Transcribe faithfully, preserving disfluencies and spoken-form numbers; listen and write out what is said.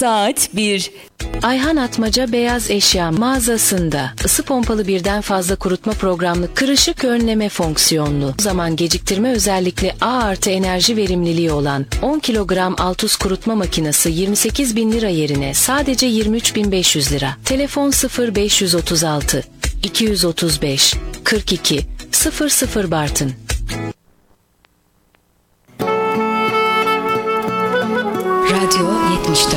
Saat bir. Ayhan Atmaca Beyaz Eşya mağazasında ısı pompalı birden fazla kurutma programlı kırışık önleme fonksiyonlu zaman geciktirme özellikli A artı enerji verimliliği olan on kilogram Altus kurutma makinesi yirmi sekiz bin lira yerine sadece yirmi üç bin beş yüz lira. Telefon sıfır beş otuz altı iki yüz otuz beş kırk iki sıfır sıfır Bartın.